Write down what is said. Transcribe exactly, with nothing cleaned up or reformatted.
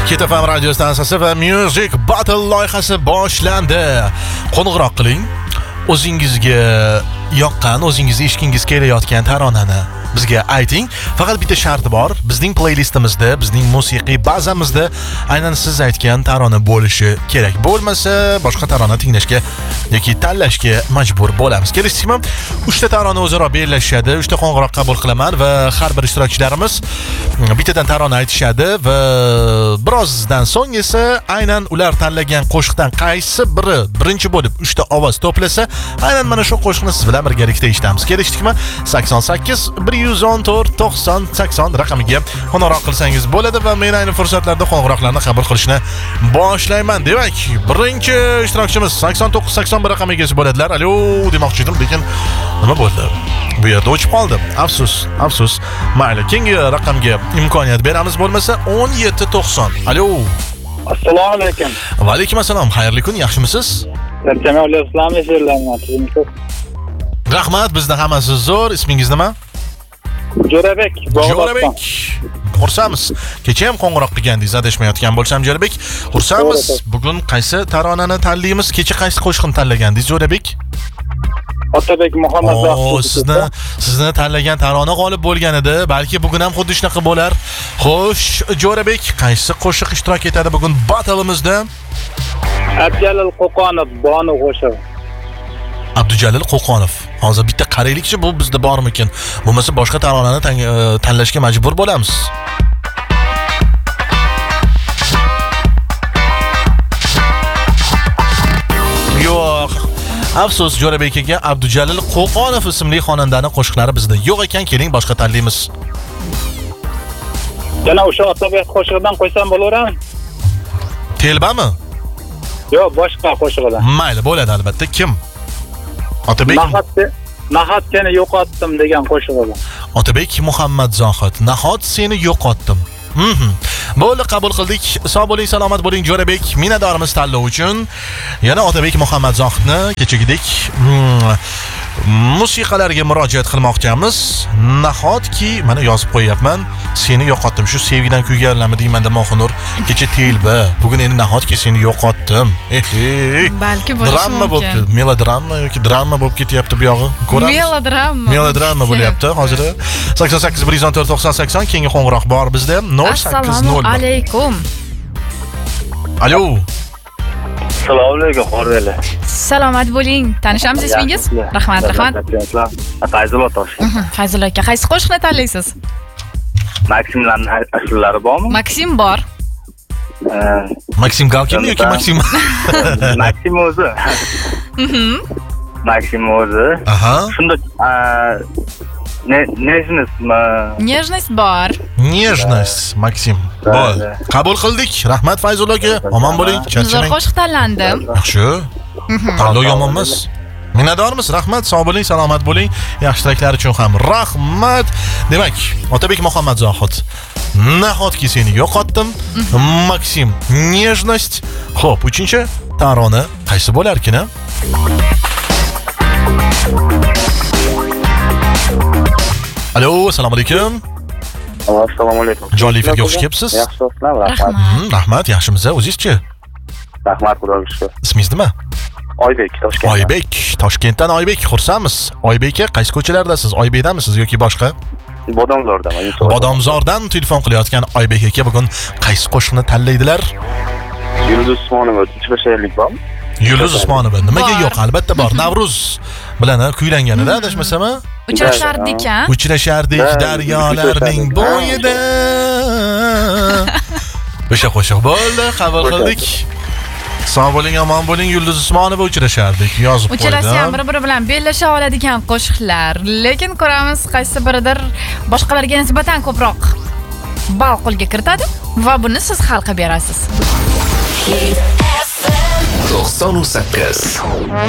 Hit F M radio stansiyasi va Music Battle loyihasi boshlandi. Qo'ng'iroq qiling. O'zingizga yoqqan, o'zingiz eshitgingiz kelayotgan taronani bizga ayting. Faqat bitta sharti bor. Bizning playlistimizda, bizning musiqiy bazamizda aynan siz aytgan tarona bo'lishi kerak. Bo'lmasa, boshqa tarona tinglashga yoki tanlashga majbur bo'lamiz. Kelishdikmi? uchta tarona o'zaro bellashadi. uchta qo'ng'iroq qabul qilaman va har bir ishtirokchilarimiz bittadan tarona aytishadi va birozdan so'ng esa aynan ular tanlagan qo'shiqdan qaysi biri birinchi bo'lib uchta ovoz to'plasa, aynan mana shu qo'shiqni siz bilan birgalikda eshitamiz. Kelishdikmi? sakson sakkiz bir yuz o'n to'rt to'qson sakson raqamiga qo'ng'iroq qilsangiz bo'ladi va men ayni fursatlarda qo'ng'iroqlarni qabul qilishni boshlayman. Demak, birinchi ishtirokchimiz sakson to'qqiz sakson bir raqamiga bo'ladilar. Alo demoqchi edim, lekin nima bo'ldi? Bu yerda o'chib qoldi. Afsus, afsus. Mayli, keyingi raqamga imkoniyat beramiz, bo'lmasa o'n yetti to'qson. Alo. Assalomu alaykum. Va alaykum assalom. Xayrli kun, yaxshimisiz? Barchama islom esirlarni. Rahmat, bizda hammasi zo'r. Ismingiz nima? Jo'rabek. Jo'rabek. Xursamiz. Kecha ham qo'ng'iroq qilgandingiz, adashmayotgan bo'lsam Jo'rabek. Xursamiz. Bugun qaysi taronani tanlaymiz? Kecha qaysi qo'shiqni tanlagandingiz Jo'rabek? Otabek Muhammad Zohid. Sizni sizni tanlagan tarona g'olib bo'lgan edi. Balki bugun ham xuddi shunaqa bo'lar. Xo'sh, Jo'rabek, qaysi qo'shiq ishtirok etadi bugun battle'imizda? Abdujalil Qo'qonov Bonu qo'shig'i. Abdujalil Qo'qonov. Hozir bitta qaraylikchi, bu bizda bormikin? Bo'lmasa boshqa taronani tanlashga majbur bo'lamiz. Yo'q. Afsus, Jo'rabek aka, Abdujalil Qo'qonov ismli xonandani qo'shiqlari bizda yo'q ekan. Keling, boshqa tanlaymiz. Yana o'sha Otabek qo'shig'idan qo'ysam bo'laverami? Telbami? Yo'q, boshqa qo'shig'idan. Mayli, bo'ladi albatta. Kim? Otabek Nahot seni yo'qotdim degan qo'shig'i. Otabek Muhammad Zohid. Nahot seni yo'qotdim. Mhm. Bo'ldi, qabul qildik. Sog' bo'ling, salomat bo'ling Jo'rabek. Minnatdormiz tanlov uchun. Yana Otabek Muhammad Zohidni kechagidek musiqalarga murojaat qilmoqchamiz. Nahotki, mana yozib qo'yapman. Seni yo'qotdim. Shu sevgidan kuyganlarmi deyman Moxonur. Kecha telba. Bugun endi nahotki seni yo'qotdim. Eh, balki bo'lishi mumkin. Bo'ldi. Melodrama yoki drama bo'lib ketyapti bu yog'i. Ko'ramiz. Melodrama. Melodrama bo'lyapti hozir. sakson sakkiz bir yuz o'n to'rt to'qson sakson keyingi qo'ng'iroq bor bizda. nol sakkiz nol. Assalomu alaykum. Alo. Assalomu alaykum, Qorveli. Salomat bo'ling. Tanishamiz ismingiz? Rahmat, rahmat. Fayzullo Toshkent. Fayzullo aka, qaysi qo'shiqni tanlaysiz? Maksimlarning ashulalari bormi? Maksim bor. Maksim Galkin yoki Maksim? Maksim o'zi. Mhm. Maksim o'zi. Aha. Shunda ne nejnostmi? Nejnost bor. Nejnost, Maksim. Bo'ldi. Qabul qildik. Rahmat Fayzullo aka. Omon bo'ling. Zo'r Charchamang. qo'shiq tanlandi. Yaxshi. Tanlov yomon emas. Minnatdormiz. Rahmat, sog' bo'ling, salomat bo'ling. Yaxshi tilaklar uchun ham rahmat. Demak, Otabek Muhammad Zohid. Nahotki seni yo'qotdim. Maksim Nejnost. Xo'p, uchinchi tarona qaysi bo'larkin-a? Alo, assalomu alaykum. Assalomu alaykum. Jonli efirga xush kelibsiz. Yaxshiman, rahmat. Rahmat. Rahmat, yaxshimiz. O'zingizchi? Rahmat, xudoga shukr. Ismingiz nima? Oybek, Toshkent. Oybek, Toshkentdan Oybek, xursamiz. Oybek aka, qaysi ko'chalardasiz? Oybekdamisiz yoki boshqa? Bodomzordaman. Bodomzordan telefon qilayotgan Oybek aka bugun qaysi qo'shiqni tanlaydilar? Yulduz Usmonova uchrashaylik bormi? Yulduz Usmonova. Nimaga yo'q? Albatta bor. Navruz bilan kuylanganida adashmasam, Uchrashardik-a? uchrashardik daryolarning bo'yida. O'sha qo'shiq bo'ldi, qabul qildik. Sog' bo'ling, omon bo'ling, Yulduz Usmonova uchrashardik. Yozib qo'ydim. Uchrashsa ham bir-biri bilan bellasha oladigan qo'shiqlar. Lekin ko'ramiz qaysi biridir boshqalarga nisbatan ko'proq ball qo'lga kiritadi va buni siz hal qilib berasiz. to'qson sakkiz